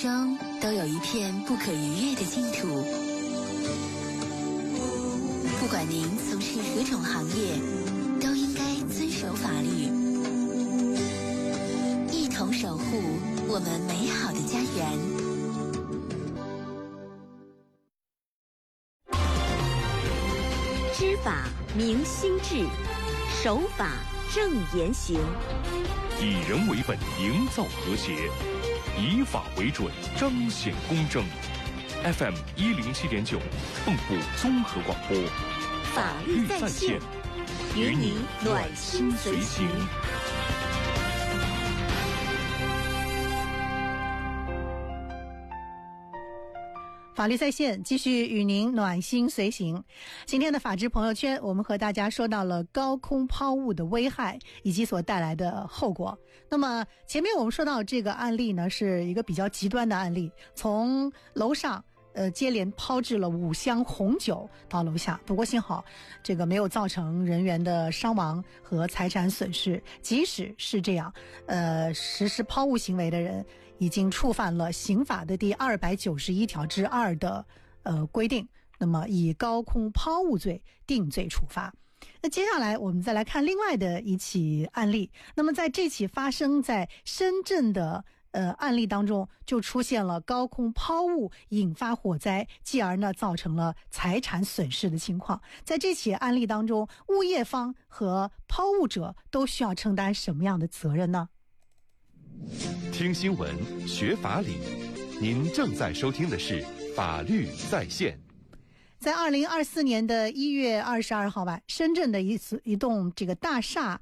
中都有一片不可逾越的净土。不管您从事何种行业，都应该遵守法律，一同守护我们美好的家园。 知法明心智，守法正言行， 以人为本，营造和谐，以法为准，彰显公正。FM 107.9，蚌埠综合广播， 法律在线，与你暖心随行。 法律在线继续与您暖心随行。今天的法治朋友圈，我们和大家说到了高空抛物的危害以及所带来的后果。那么前面我们说到这个案例呢，是一个比较极端的案例，从楼上接连抛掷了5箱红酒到楼下，不过幸好这个没有造成人员的伤亡和财产损失。即使是这样，实施抛物行为的人已经触犯了刑法的第291条之2的规定，那么以高空抛物罪定罪处罚。那接下来我们再来看另外的一起案例。那么在这起发生在深圳的案例当中，就出现了高空抛物引发火灾，继而呢造成了财产损失的情况。在这起案例当中，物业方和抛物者都需要承担什么样的责任呢？ 听新闻学法理，您正在收听的是法律在线。 在2024年的1月22号晚，深圳的一栋这个大厦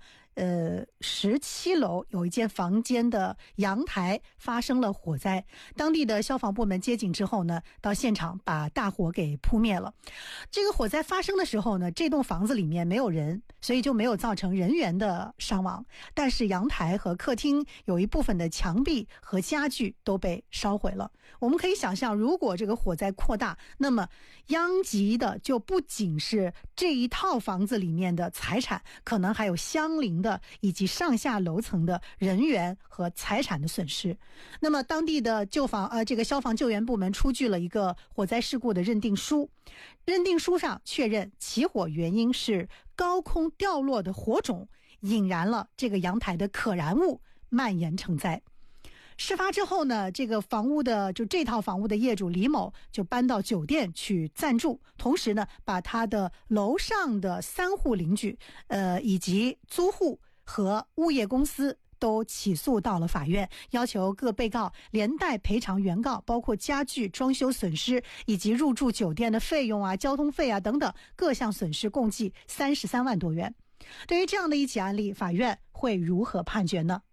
17楼有一间房间的阳台发生了火灾，当地的消防部门接警之后呢，到现场把大火给扑灭了。这个火灾发生的时候呢，这栋房子里面没有人，所以就没有造成人员的伤亡，但是阳台和客厅有一部分的墙壁和家具都被烧毁了。我们可以想象，如果这个火灾扩大，那么殃及的就不仅是这一套房子里面的财产，可能还有相邻的以及上下楼层的人员和财产的损失。那么当地的这个消防救援部门出具了一个火灾事故的认定书，认定书上确认起火原因是高空掉落的火种引燃了这个阳台的可燃物，蔓延成灾。事发之后呢，这套房屋的业主李某就搬到酒店去暂住，同时呢，把他的楼上的3户邻居，以及租户和物业公司都起诉到了法院，要求各被告连带赔偿原告包括家具、装修损失以及入住酒店的费用啊、交通费啊等等各项损失，共计33万多元。对于这样的一起案例，法院会如何判决呢？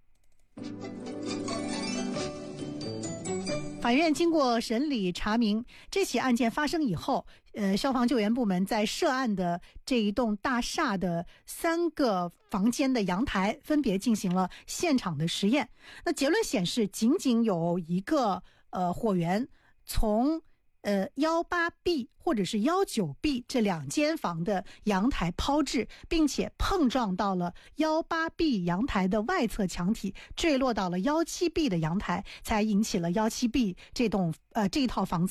法院经过审理查明，这起案件发生以后，消防救援部门在涉案的这一栋大厦的3个房间的阳台分别进行了现场的实验。那结论显示，仅仅有一个火源从18B 或者是19B 这2间房的阳台抛掷，并且碰撞到了18B 阳台的外侧墙体，坠落到了17B 的阳台，才引起了17B 这一套房子